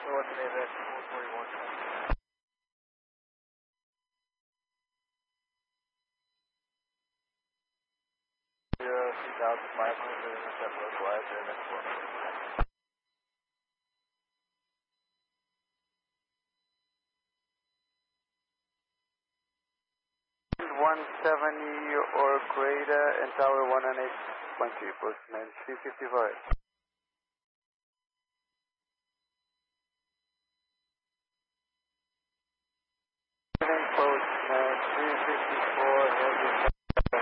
coordinated 441. 3,500 in the Federal Flight and then 170 or greater and tower 118.3, postman 355. Postman 354, heavy